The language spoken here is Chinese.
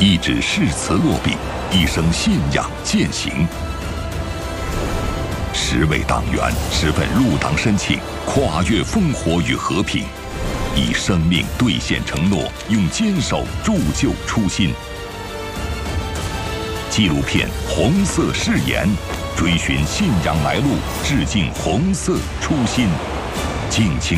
一纸誓词落笔，一生信仰践行。10位党员10份入党申请，跨越烽火与和平，以生命兑现承诺，用坚守铸就初心。纪录片《红色誓言》，追寻信仰来路，致敬红色初心。敬请